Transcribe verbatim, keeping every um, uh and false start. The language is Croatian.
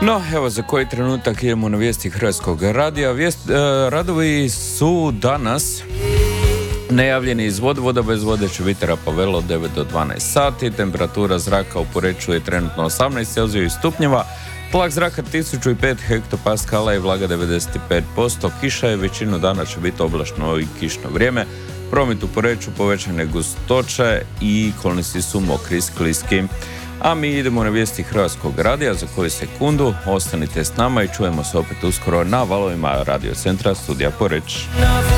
No, evo za koji trenutak idemo na vijesti Hrvatskog radija. Vijest, e, radovi su danas najavljeni iz vodovoda. Bez vode će vitera povelo od devet do dvanaest sati. Temperatura zraka u Poreču je trenutno osamnaest Celzijevih stupnjeva. Tlak zraka tisuću pet hektopaskala i vlaga devedeset pet posto. Kiša je većinu dana će biti oblačno i kišno vrijeme. Promet u Poreču povećane gustoće i kolnici su mokri i skliski. A mi idemo na vijesti Hrvatskog radija za koju sekundu. Ostanite s nama i čujemo se opet uskoro na valovima Radio Centra Studija Poreč.